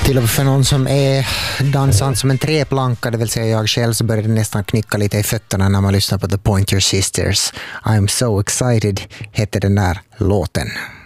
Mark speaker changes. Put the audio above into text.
Speaker 1: Till och för någon som är dansant som en träplanka, det vill säga jag själv, så började nästan knycka lite i fötterna när man lyssnar på The Pointer Sisters. I'm so excited heter den där låten.